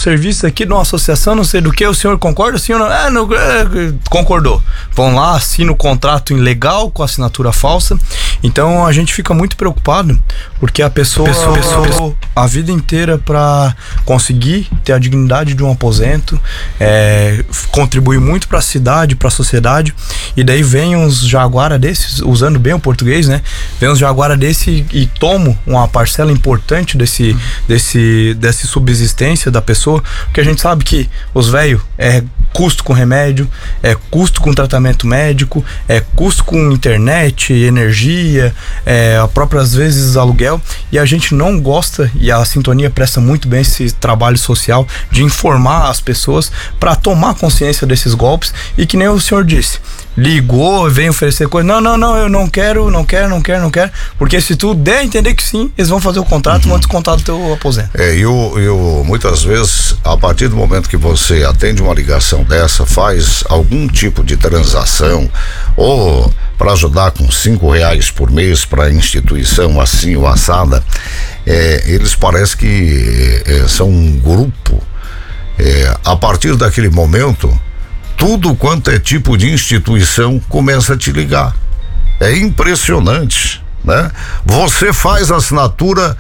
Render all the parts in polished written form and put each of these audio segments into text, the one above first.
serviços aqui de uma associação, não sei do que, o senhor concorda? O senhor não, concordou. Vão lá, assinam o contrato ilegal com assinatura falsa. Então a gente fica muito preocupado, porque a pessoa a vida inteira para conseguir ter a dignidade de um aposento, contribui muito para a cidade, para a sociedade, e daí vem uns jaguara desses, usando bem o português, né? Vem uns jaguara desse e tomam uma parcela importante dessa subsistência da pessoa, porque a gente sabe que os velhos é custo com remédio, é custo com tratamento médico, é custo com internet, energia, às vezes aluguel, e a gente não gosta, e a Sintonia presta muito bem esse trabalho social de informar as pessoas para tomar consciência desses golpes, e que nem o senhor disse, ligou, vem oferecer coisa, não, eu não quero, porque se tu der a entender que sim, eles vão fazer o contrato, vão descontar do teu aposento. Eu muitas vezes, a partir do momento que você atende uma ligação dessa, faz algum tipo de transação, ou para ajudar com R$5 por mês para a instituição assim ou assada, eles parecem que são um grupo. A partir daquele momento, tudo quanto é tipo de instituição começa a te ligar. É impressionante, né? Você faz a assinatura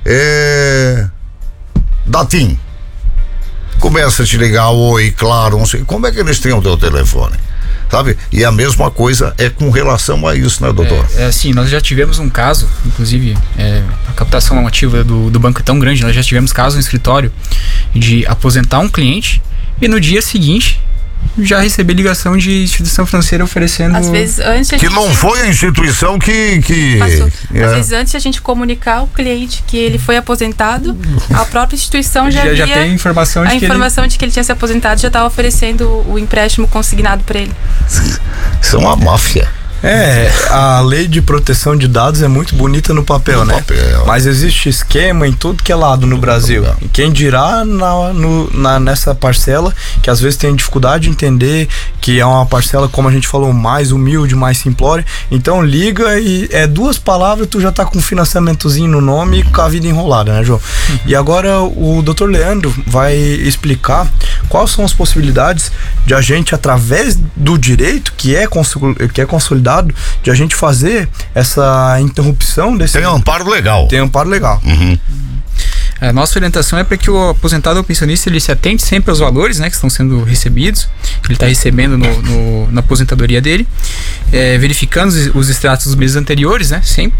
da TIM, começa a te ligar, oi, claro, não sei, como é que eles têm o teu telefone? Sabe? E a mesma coisa é com relação a isso, né, doutor? Assim, nós já tivemos um caso, inclusive, a captação ativa do banco é tão grande, nós já tivemos caso no escritório de aposentar um cliente e no dia seguinte já receber ligação de instituição financeira oferecendo... Às vezes antes que não foi a instituição que passou. Às vezes antes de a gente comunicar ao cliente que ele foi aposentado, a própria instituição já tem informação de que ele tinha se aposentado, já estava oferecendo o empréstimo consignado para ele. Isso é uma máfia. A lei de proteção de dados é muito bonita no papel, né? Mas existe esquema em tudo que é lado no Brasil. E quem dirá nessa parcela, que às vezes tem dificuldade de entender que é uma parcela, como a gente falou, mais humilde, mais simplória. Então liga e 2 palavras, tu já tá com um financiamentozinho no nome e com a vida enrolada, né, João? E agora o Dr. Leandro vai explicar quais são as possibilidades de a gente, através do direito que é consolidado, de a gente fazer essa interrupção desse... Tem amparo legal. Uhum. A nossa orientação é para que o aposentado ou pensionista ele se atente sempre aos valores, né, que estão sendo recebidos, que ele está recebendo na aposentadoria dele, verificando os extratos dos meses anteriores, né, sempre.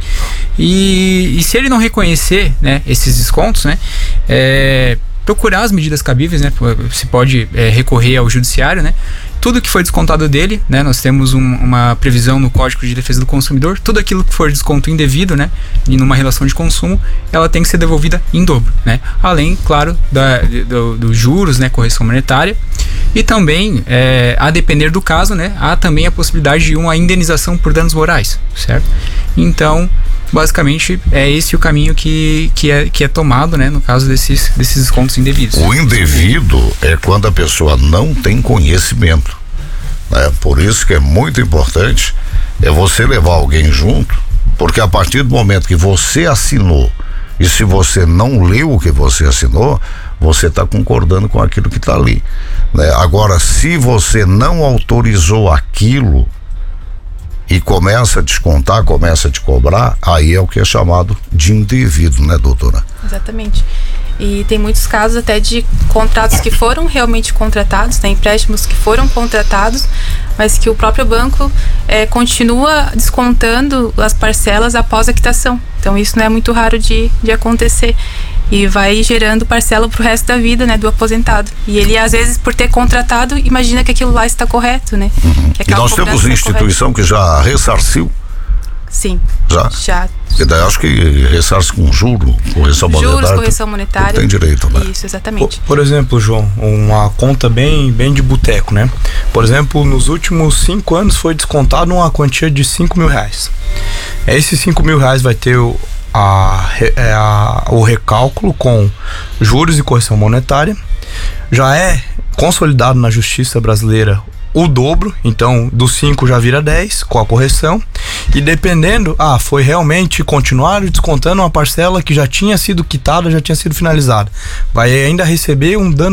E se ele não reconhecer, né, esses descontos, né, procurar as medidas cabíveis, né? Se pode recorrer ao judiciário, né? Tudo que foi descontado dele, né? Nós temos uma previsão no Código de Defesa do Consumidor, tudo aquilo que for desconto indevido, né? E numa relação de consumo, ela tem que ser devolvida em dobro, né? Além, claro, dos juros, né? Correção monetária. E também, a depender do caso, né? Há também a possibilidade de uma indenização por danos morais, certo? Então, basicamente, é esse o caminho que é tomado, né, no caso desses descontos indevidos. O indevido é quando a pessoa não tem conhecimento, né? Por isso que é muito importante você levar alguém junto, porque a partir do momento que você assinou, e se você não leu o que você assinou, você está concordando com aquilo que está ali, né? Agora, se você não autorizou aquilo e começa a descontar, começa a te cobrar, aí é o que é chamado de indevido, né, doutora? Exatamente. E tem muitos casos até de contratos que foram realmente contratados, né, empréstimos que foram contratados, mas que o próprio banco continua descontando as parcelas após a quitação. Então isso não é muito raro de acontecer. E vai gerando parcela pro resto da vida, né, do aposentado. E ele, às vezes, por ter contratado, imagina que aquilo lá está correto, né? E nós temos instituição que já ressarciu? Sim. Já. E daí acho que ressarce com correção monetária. Tem direito, né? Isso, exatamente. Por exemplo, João, uma conta bem de boteco, né? Por exemplo, nos últimos 5 anos foi descontado uma quantia de R$5.000. Esses R$5.000 vai ter o recálculo com juros e correção monetária. Já é consolidado na justiça brasileira o dobro, então dos 5 já vira 10 com a correção, e dependendo, foi realmente continuar descontando uma parcela que já tinha sido quitada, já tinha sido finalizada, vai ainda receber um dano